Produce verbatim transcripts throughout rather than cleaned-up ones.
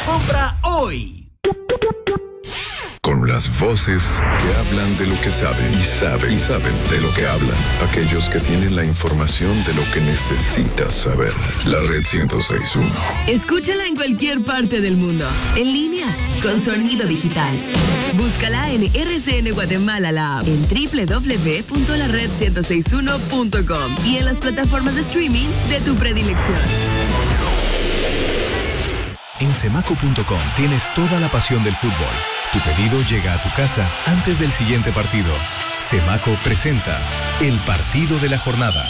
Compra hoy. Con las voces que hablan de lo que saben y saben y saben de lo que hablan. Aquellos que tienen la información de lo que necesitas saber. La Red ciento seis punto uno. Escúchala en cualquier parte del mundo. En línea, con sonido digital. Búscala en R C N Guatemala, la app, en doble u doble u doble u punto la red ciento sesenta y uno punto com y en las plataformas de streaming de tu predilección. En Semaco punto com tienes toda la pasión del fútbol. Tu pedido llega a tu casa antes del siguiente partido. Semaco presenta el partido de la jornada.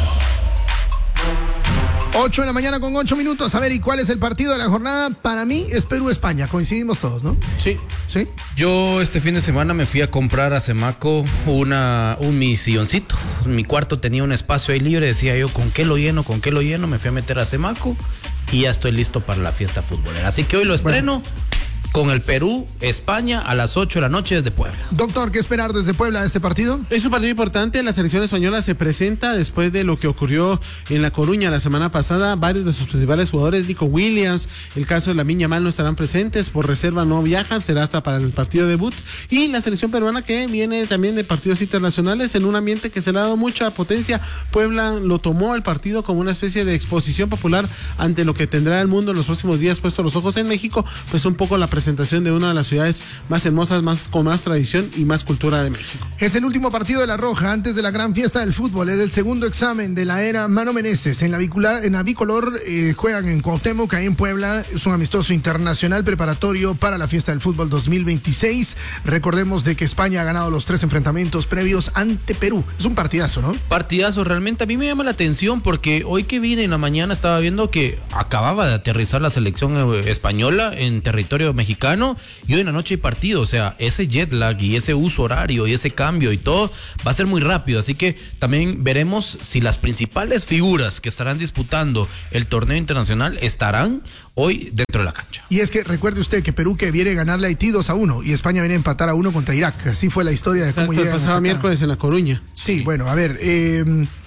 ocho de la mañana con ocho minutos. A ver, ¿y cuál es el partido de la jornada? Para mí es Perú-España. Coincidimos todos, ¿no? Sí. ¿Sí? Yo este fin de semana me fui a comprar a Semaco una, un mi silloncito. Mi cuarto tenía un espacio ahí libre. Decía yo, ¿con qué lo lleno? ¿Con qué lo lleno? Me fui a meter a Semaco y ya estoy listo para la fiesta futbolera. Así que hoy lo estreno. Bueno. Con el Perú-España a las ocho de la noche desde Puebla. Doctor, ¿qué esperar desde Puebla de este partido? Es un partido importante. La selección española se presenta después de lo que ocurrió en La Coruña la semana pasada. Varios de sus principales jugadores, Nico Williams, el caso de Lamine Yamal, no estarán presentes. Por reserva no viajan, será hasta para el partido debut. Y la selección peruana que viene también de partidos internacionales en un ambiente que se le ha dado mucha potencia. Puebla lo tomó el partido como una especie de exposición popular ante lo que tendrá el mundo en los próximos días, puesto los ojos en México. Pues un poco la presentación presentación de una de las ciudades más hermosas, más con más tradición y más cultura de México. Es el último partido de La Roja antes de la gran fiesta del fútbol. Es el segundo examen de la era Mano Meneses. En la, bicular, en la bicolor eh, juegan en Cuauhtémoc, ahí en Puebla. Es un amistoso internacional preparatorio para la fiesta del fútbol dos mil veintiséis. Recordemos de que España ha ganado los tres enfrentamientos previos ante Perú. Es un partidazo, ¿no? Partidazo, realmente a mí me llama la atención porque hoy que vine en la mañana estaba viendo que acababa de aterrizar la selección española en territorio mexicano. Y hoy en la noche hay partido, o sea, ese jet lag y ese uso horario y ese cambio y todo va a ser muy rápido, así que también veremos si las principales figuras que estarán disputando el torneo internacional estarán hoy dentro de la cancha. Y es que recuerde usted que Perú que viene a ganarle a Haití dos a uno y España viene a empatar a uno contra Irak, así fue la historia de cómo llega. El pasado miércoles en La Coruña. Sí, bueno, a ver, eh,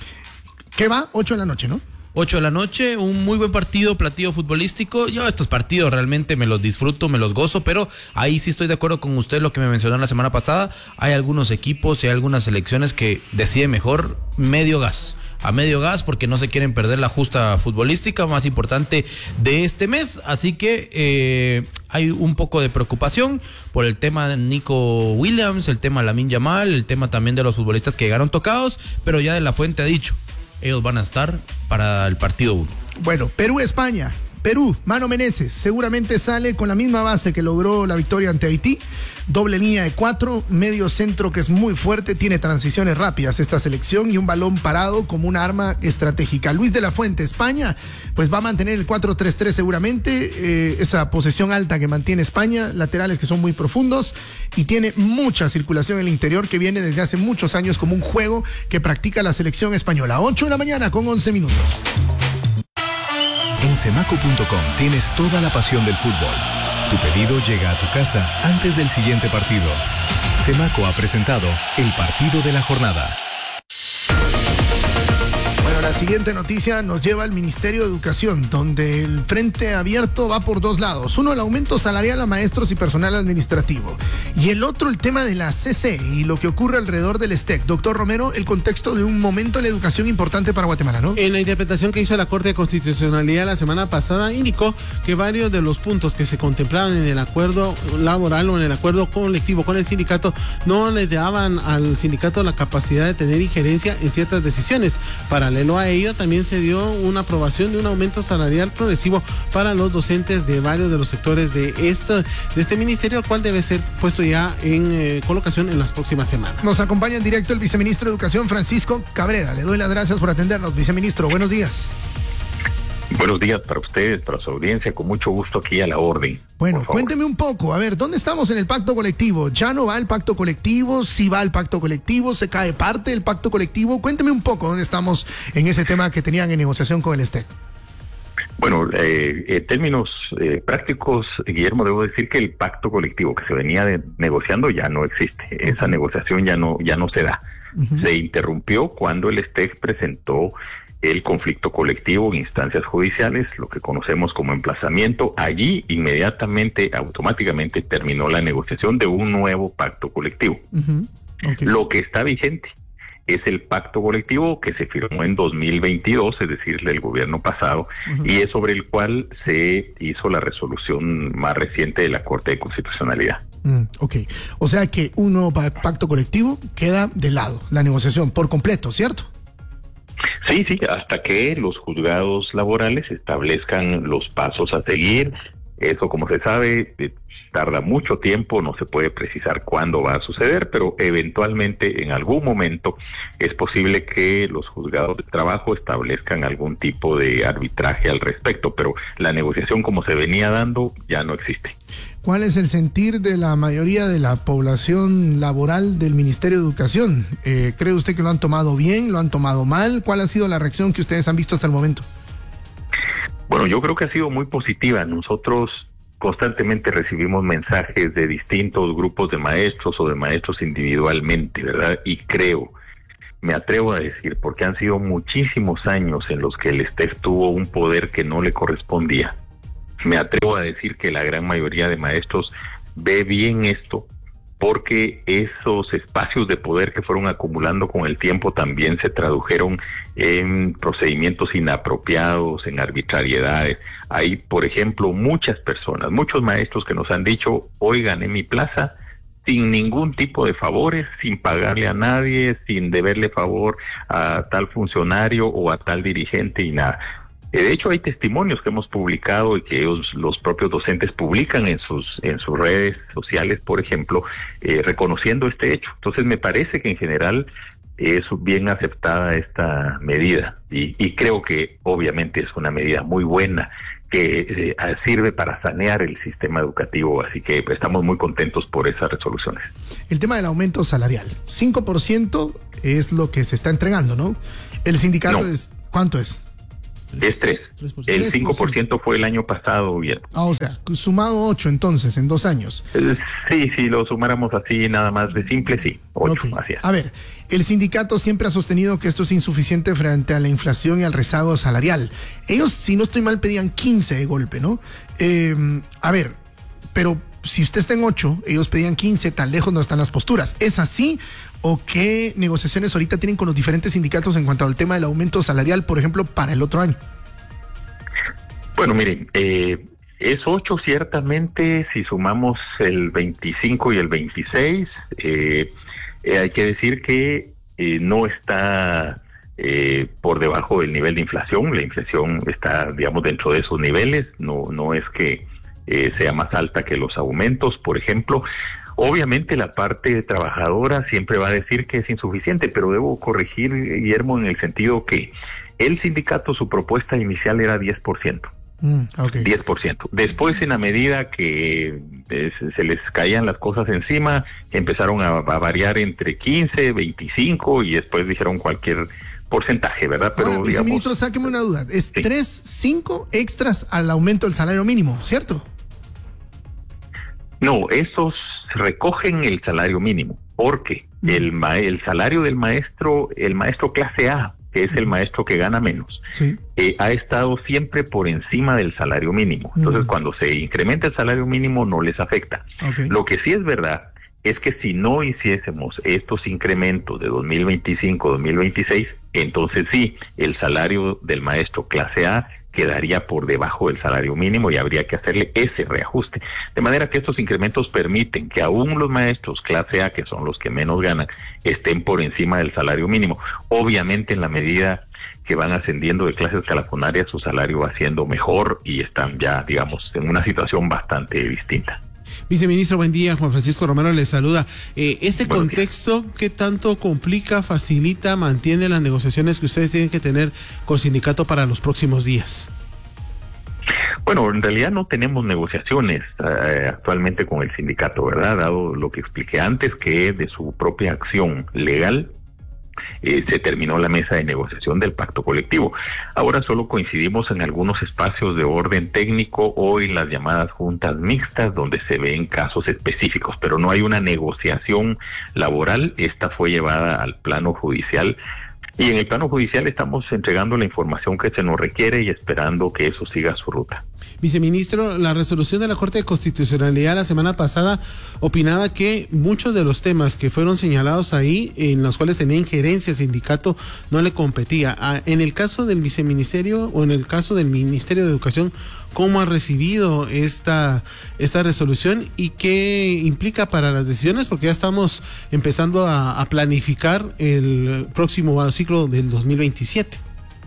¿qué va? ocho de la noche, ¿no? ocho de la noche, un muy buen partido, platillo futbolístico. Yo estos partidos realmente me los disfruto, me los gozo, pero ahí sí estoy de acuerdo con usted, lo que me mencionó la semana pasada. Hay algunos equipos y hay algunas selecciones que deciden mejor medio gas, a medio gas, porque no se quieren perder la justa futbolística más importante de este mes. Así que eh, hay un poco de preocupación por el tema de Nico Williams, el tema de Lamine Yamal, el tema también de los futbolistas que llegaron tocados, pero ya de la Fuente ha dicho, ellos van a estar para el partido uno. Bueno, Perú-España. Perú, Mano Meneses, seguramente sale con la misma base que logró la victoria ante Haití. Doble línea de cuatro, medio centro que es muy fuerte, tiene transiciones rápidas esta selección y un balón parado como una arma estratégica. Luis de la Fuente, España, pues va a mantener el cuatro tres tres seguramente, eh, esa posesión alta que mantiene España, laterales que son muy profundos y tiene mucha circulación en el interior que viene desde hace muchos años como un juego que practica la selección española. ocho de la mañana con once minutos. En Semaco punto com tienes toda la pasión del fútbol. Tu pedido llega a tu casa antes del siguiente partido. Semaco ha presentado el partido de la jornada. Bueno, la siguiente noticia nos lleva al Ministerio de Educación, donde el frente abierto va por dos lados. Uno, el aumento salarial a maestros y personal administrativo. Y el otro, el tema de la C C y lo que ocurre alrededor del STEC. Doctor Romero, el contexto de un momento de la educación importante para Guatemala, ¿no? En la interpretación que hizo la Corte de Constitucionalidad la semana pasada, indicó que varios de los puntos que se contemplaban en el acuerdo laboral o en el acuerdo colectivo con el sindicato no le daban al sindicato la capacidad de tener injerencia en ciertas decisiones. Paralelo a ello, también se dio una aprobación de un aumento salarial progresivo para los docentes de varios de los sectores de, esto, de este ministerio, el cual debe ser puesto ya en eh, colocación en las próximas semanas. Nos acompaña en directo el viceministro de Educación, Francisco Cabrera. Le doy las gracias por atendernos, viceministro. Buenos días. Buenos días para ustedes, para su audiencia, con mucho gusto aquí a la orden. Bueno, cuénteme un poco, a ver, ¿dónde estamos en el pacto colectivo? ¿Ya no va el pacto colectivo? ¿Sí va el pacto colectivo? ¿Se cae parte del pacto colectivo? Cuénteme un poco dónde estamos en ese tema que tenían en negociación con el STEC. Bueno, eh, en términos eh, prácticos, Guillermo, debo decir que el pacto colectivo que se venía de, negociando ya no existe. Esa negociación ya no, ya no se da. Uh-huh. Se interrumpió cuando el STEC presentó el conflicto colectivo en instancias judiciales, lo que conocemos como emplazamiento. Allí inmediatamente, automáticamente terminó la negociación de un nuevo pacto colectivo. Uh-huh. Okay. Lo que está vigente es el pacto colectivo que se firmó en dos mil veintidós, es decir, del gobierno pasado, uh-huh. y es sobre el cual se hizo la resolución más reciente de la Corte de Constitucionalidad. Mm, ok, o sea que un nuevo pacto colectivo queda de lado, la negociación por completo, ¿cierto? Sí, sí, hasta que los juzgados laborales establezcan los pasos a seguir. Eso, como se sabe, eh, tarda mucho tiempo, no se puede precisar cuándo va a suceder, pero eventualmente en algún momento es posible que los juzgados de trabajo establezcan algún tipo de arbitraje al respecto, pero la negociación como se venía dando ya no existe. ¿Cuál es el sentir de la mayoría de la población laboral del Ministerio de Educación? Eh, ¿Cree usted que lo han tomado bien, lo han tomado mal? ¿Cuál ha sido la reacción que ustedes han visto hasta el momento? Bueno, yo creo que ha sido muy positiva. Nosotros constantemente recibimos mensajes de distintos grupos de maestros o de maestros individualmente, ¿verdad? Y creo, me atrevo a decir, porque han sido muchísimos años en los que el STEF tuvo un poder que no le correspondía. Me atrevo a decir que la gran mayoría de maestros ve bien esto, porque esos espacios de poder que fueron acumulando con el tiempo también se tradujeron en procedimientos inapropiados, en arbitrariedades. Hay, por ejemplo, muchas personas, muchos maestros que nos han dicho, hoy gané mi plaza sin ningún tipo de favores, sin pagarle a nadie, sin deberle favor a tal funcionario o a tal dirigente y nada. De hecho, hay testimonios que hemos publicado y que ellos, los propios docentes publican en sus en sus redes sociales, por ejemplo, eh, reconociendo este hecho. Entonces, me parece que en general es bien aceptada esta medida y, y creo que obviamente es una medida muy buena que eh, sirve para sanear el sistema educativo, así que pues, estamos muy contentos por esas resoluciones. El tema del aumento salarial, cinco por ciento es lo que se está entregando, ¿no? El sindicato no. es, ¿cuánto es? Es tres. El cinco por ciento fue el año pasado, bien. Ah, o sea, sumado ocho entonces, en dos años. Sí, si lo sumáramos así, nada más de simple, sí, ocho, okay. Así es. A ver, el sindicato siempre ha sostenido que esto es insuficiente frente a la inflación y al rezago salarial. Ellos, si no estoy mal, pedían quince de golpe, ¿no? Eh, a ver, pero si usted está en ocho, ellos pedían quince, tan lejos no están las posturas. ¿Es así? ¿O qué negociaciones ahorita tienen con los diferentes sindicatos en cuanto al tema del aumento salarial, por ejemplo, para el otro año? Bueno, miren, eh, es ocho ciertamente, si sumamos el veinticinco y el veintiséis, eh, eh, hay que decir que eh, no está eh, por debajo del nivel de inflación. La inflación está, digamos, dentro de esos niveles, no, no es que eh, sea más alta que los aumentos, por ejemplo. Obviamente la parte trabajadora siempre va a decir que es insuficiente, pero debo corregir, Guillermo, en el sentido que el sindicato, su propuesta inicial era diez por ciento. Mm, okay. diez por ciento. Después, en la medida que eh, se les caían las cosas encima, empezaron a, a variar entre quince, veinticinco y después dijeron cualquier porcentaje, ¿verdad? Pero ahora, digamos, viceministro, sáqueme una duda. Es sí. tres, cinco extras al aumento del salario mínimo, ¿cierto? No, esos recogen el salario mínimo, porque mm. el, ma- el salario del maestro, el maestro clase A, que es el maestro que gana menos, sí. eh, ha estado siempre por encima del salario mínimo. Entonces, mm. cuando se incrementa el salario mínimo, no les afecta. Okay. Lo que sí es verdad es que si no hiciésemos estos incrementos de dos mil veinticinco, dos mil veintiséis, entonces sí, el salario del maestro clase A quedaría por debajo del salario mínimo y habría que hacerle ese reajuste. De manera que estos incrementos permiten que aún los maestros clase A, que son los que menos ganan, estén por encima del salario mínimo. Obviamente, en la medida que van ascendiendo de clases escalafonias, su salario va siendo mejor y están ya, digamos, en una situación bastante distinta. Viceministro, buen día. Juan Francisco Romero le saluda. Eh, ¿Este Buenos contexto días. ¿Qué tanto complica, facilita, mantiene las negociaciones que ustedes tienen que tener con el sindicato para los próximos días? Bueno, en realidad no tenemos negociaciones eh, actualmente con el sindicato, ¿verdad? Dado lo que expliqué antes, que de su propia acción legal Eh, se terminó la mesa de negociación del pacto colectivo. Ahora solo coincidimos en algunos espacios de orden técnico o en las llamadas juntas mixtas donde se ven casos específicos, pero no hay una negociación laboral. Esta fue llevada al plano judicial Y en el plano judicial estamos entregando la información que se nos requiere y esperando que eso siga su ruta. Viceministro, la resolución de la Corte de Constitucionalidad la semana pasada opinaba que muchos de los temas que fueron señalados ahí, en los cuales tenía injerencia el sindicato, no le competía. En el caso del viceministerio o en el caso del Ministerio de Educación, ¿cómo ha recibido esta, esta resolución y qué implica para las decisiones? Porque ya estamos empezando a, a planificar el próximo ciclo del dos mil veintisiete.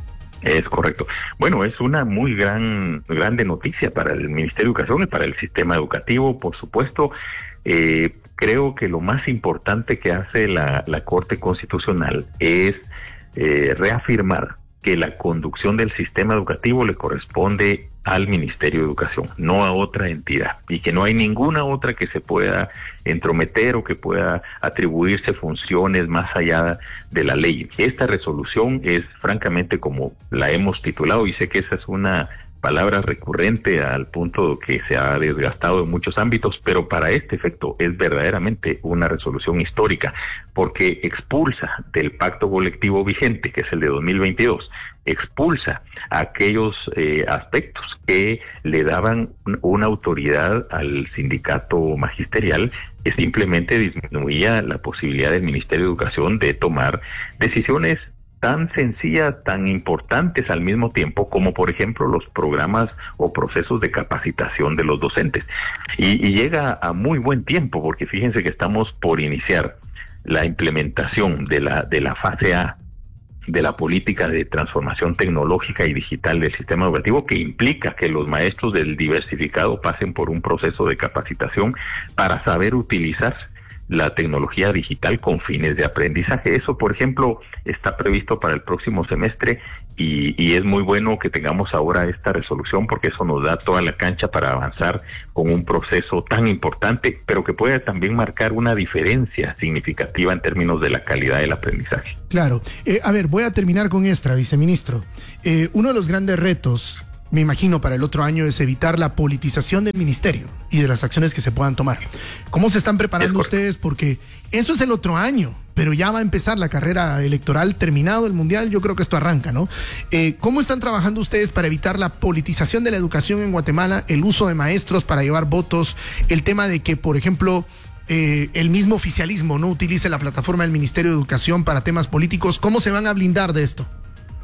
Es correcto. Bueno, es una muy gran, grande noticia para el Ministerio de Educación y para el sistema educativo, por supuesto. Eh, creo que lo más importante que hace la, la Corte Constitucional es eh, reafirmar que la conducción del sistema educativo le corresponde al Ministerio de Educación, no a otra entidad, y que no hay ninguna otra que se pueda entrometer o que pueda atribuirse funciones más allá de la ley. Esta resolución es francamente como la hemos titulado, y sé que esa es una palabra recurrente al punto que se ha desgastado en muchos ámbitos, pero para este efecto es verdaderamente una resolución histórica, porque expulsa del pacto colectivo vigente, que es el de dos mil veintidós, expulsa aquellos eh, aspectos que le daban una autoridad al sindicato magisterial, que simplemente disminuía la posibilidad del Ministerio de Educación de tomar decisiones tan sencillas, tan importantes al mismo tiempo, como por ejemplo los programas o procesos de capacitación de los docentes. Y, y llega a muy buen tiempo, porque fíjense que estamos por iniciar la implementación de la, de la fase A de la política de transformación tecnológica y digital del sistema educativo, que implica que los maestros del diversificado pasen por un proceso de capacitación para saber utilizar la tecnología digital con fines de aprendizaje. Eso, por ejemplo, está previsto para el próximo semestre y, y es muy bueno que tengamos ahora esta resolución, porque eso nos da toda la cancha para avanzar con un proceso tan importante, pero que puede también marcar una diferencia significativa en términos de la calidad del aprendizaje. Claro. Eh, a ver, voy a terminar con esta, viceministro. Eh, uno de los grandes retos, me imagino, para el otro año es evitar la politización del ministerio y de las acciones que se puedan tomar. ¿Cómo se están preparando ustedes? Porque eso es el otro año, pero ya va a empezar la carrera electoral, terminado el mundial, yo creo que esto arranca, ¿no? Eh, ¿Cómo están trabajando ustedes para evitar la politización de la educación en Guatemala, el uso de maestros para llevar votos, el tema de que, por ejemplo, eh, el mismo oficialismo no utilice la plataforma del Ministerio de Educación para temas políticos? ¿Cómo se van a blindar de esto?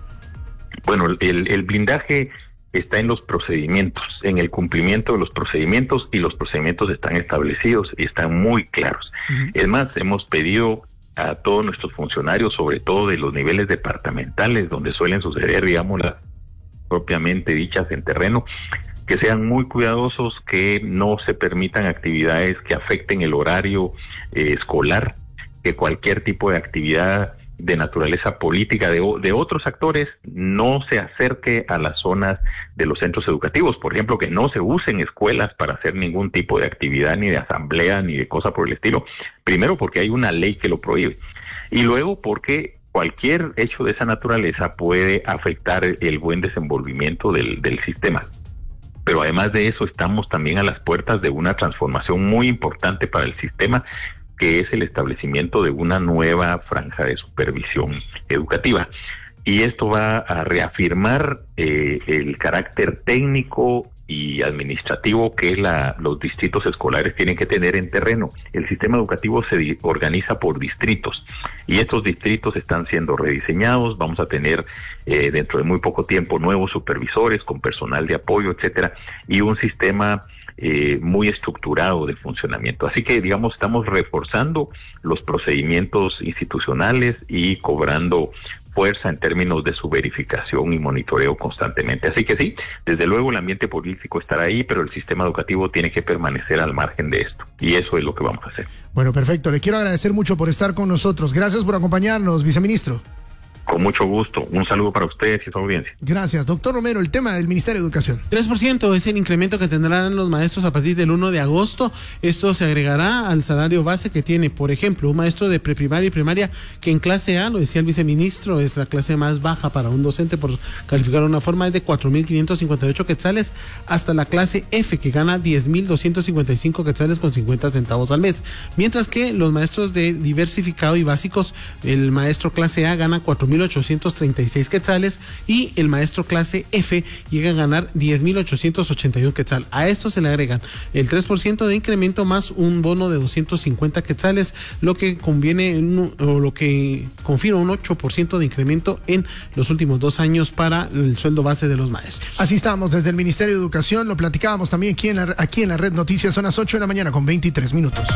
Bueno, el, el blindaje está en los procedimientos, en el cumplimiento de los procedimientos, y los procedimientos están establecidos y están muy claros. Uh-huh. Es más, hemos pedido a todos nuestros funcionarios, sobre todo de los niveles departamentales, donde suelen suceder, digamos, las propiamente dichas en terreno, que sean muy cuidadosos, que no se permitan actividades que afecten el horario eh, escolar, que cualquier tipo de actividad de naturaleza política de, de otros actores no se acerque a las zonas de los centros educativos. Por ejemplo, que no se usen escuelas para hacer ningún tipo de actividad, ni de asamblea, ni de cosa por el estilo. Primero, porque hay una ley que lo prohíbe. Y luego, porque cualquier hecho de esa naturaleza puede afectar el buen desenvolvimiento del, del sistema. Pero además de eso, estamos también a las puertas de una transformación muy importante para el sistema, que es el establecimiento de una nueva franja de supervisión educativa. Y esto va a reafirmar eh, el carácter técnico y administrativo que la, los distritos escolares tienen que tener en terreno. El sistema educativo se di, organiza por distritos, y estos distritos están siendo rediseñados. Vamos a tener eh, dentro de muy poco tiempo nuevos supervisores con personal de apoyo, etcétera, y un sistema eh, muy estructurado de funcionamiento. Así que, digamos, estamos reforzando los procedimientos institucionales y cobrando fuerza en términos de su verificación y monitoreo constantemente. Así que sí, desde luego el ambiente político estará ahí, pero el sistema educativo tiene que permanecer al margen de esto, y eso es lo que vamos a hacer. Bueno, perfecto. Le quiero agradecer mucho por estar con nosotros. Gracias por acompañarnos, viceministro. Con mucho gusto. Un saludo para ustedes y su audiencia. Gracias. Doctor Romero, el tema del Ministerio de Educación. tres por ciento es el incremento que tendrán los maestros a partir del uno de agosto. Esto se agregará al salario base que tiene, por ejemplo, un maestro de preprimaria y primaria, que en clase A, lo decía el viceministro, es la clase más baja para un docente, por calificar de una forma, es de cuatro mil quinientos cincuenta y ocho quetzales, hasta la clase F, que gana diez mil doscientos cincuenta y cinco quetzales con cincuenta centavos al mes. Mientras que los maestros de diversificado y básicos, el maestro clase A gana cuatro mil mil ochocientos treinta y seis quetzales y el maestro clase F llega a ganar diez mil ochocientos ochenta y uno quetzal. A esto se le agregan el tres por ciento de incremento más un bono de doscientos cincuenta quetzales, lo que conviene en, o lo que confirma un ocho por ciento de incremento en los últimos dos años para el sueldo base de los maestros. Así estamos desde el Ministerio de Educación, lo platicábamos también aquí en la, aquí en la Red Noticias, son las ocho de la mañana con veintitrés minutos.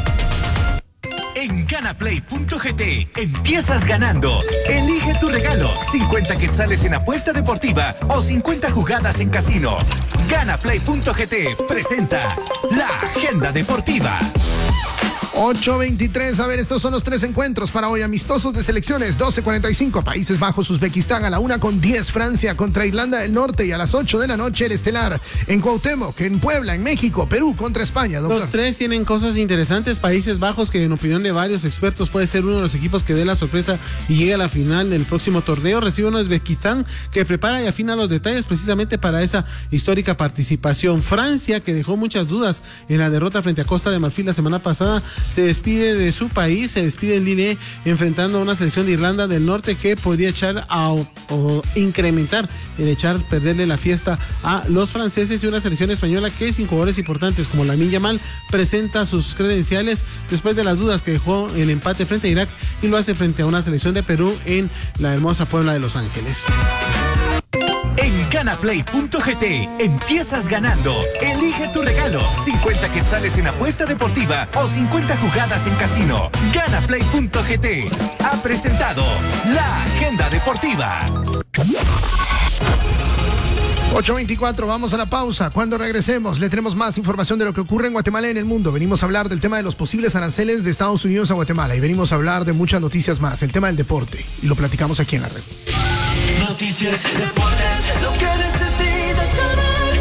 En Ganaplay punto g t empiezas ganando. Elige tu regalo, cincuenta quetzales en apuesta deportiva o cincuenta jugadas en casino. Ganaplay punto g t presenta la agenda deportiva. ocho veintitrés, a ver, estos son los tres encuentros para hoy, amistosos de selecciones. Doce cuarenta y cinco, Países Bajos, Uzbekistán. A la una con diez, Francia contra Irlanda del Norte. Y a las ocho de la noche, el estelar en Cuauhtémoc, en Puebla, en México, Perú contra España, doctor. Los tres tienen cosas interesantes. Países Bajos, que en opinión de varios expertos puede ser uno de los equipos que dé la sorpresa y llegue a la final del próximo torneo. Recibe a Uzbekistán, que prepara y afina los detalles precisamente para esa histórica participación. Francia, que dejó muchas dudas en la derrota frente a Costa de Marfil la semana pasada, se despide de su país, se despide en línea enfrentando a una selección de Irlanda del Norte que podría echar a, o, o incrementar el echar, perderle la fiesta a los franceses, y una selección española que sin jugadores importantes como Lamine Yamal presenta sus credenciales después de las dudas que dejó el empate frente a Irak, y lo hace frente a una selección de Perú en la hermosa Puebla de Los Ángeles. En Ganaplay punto g t empiezas ganando. Elige tu regalo, cincuenta quetzales en apuesta deportiva o cincuenta jugadas en casino. Ganaplay punto g t ha presentado la agenda deportiva. ocho veinticuatro, vamos a la pausa. Cuando regresemos, le tenemos más información de lo que ocurre en Guatemala y en el mundo. Venimos a hablar del tema de los posibles aranceles de Estados Unidos a Guatemala y venimos a hablar de muchas noticias más, el tema del deporte, y lo platicamos aquí en la red. Noticias, deportes, lo que necesitas saber.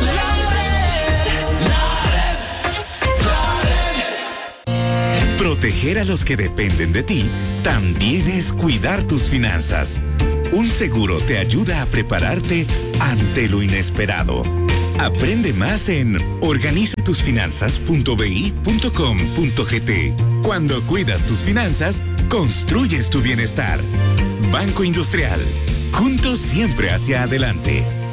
La red, la red, la red. Proteger a los que dependen de ti también es cuidar tus finanzas. Un seguro te ayuda a prepararte ante lo inesperado. Aprende más en organiza tus finanzas punto b i punto com punto g t. Cuando cuidas tus finanzas, construyes tu bienestar. Banco Industrial. Juntos siempre hacia adelante.